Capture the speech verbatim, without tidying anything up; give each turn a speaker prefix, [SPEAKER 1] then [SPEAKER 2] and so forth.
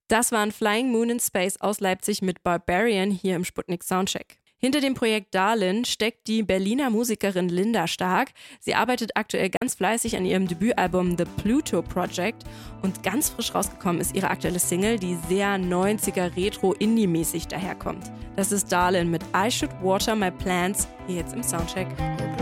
[SPEAKER 1] Das waren Flying Moon in Space aus Leipzig mit Barbarian hier im Sputnik Soundcheck. Hinter dem Projekt Darlin steckt die Berliner Musikerin Linda Stark. Sie arbeitet aktuell ganz fleißig an ihrem Debütalbum The Pluto Project und ganz frisch rausgekommen ist ihre aktuelle Single, die sehr neunziger Retro-Indie-mäßig daherkommt. Das ist Darlin mit I Should Water My Plants, hier jetzt im Soundcheck.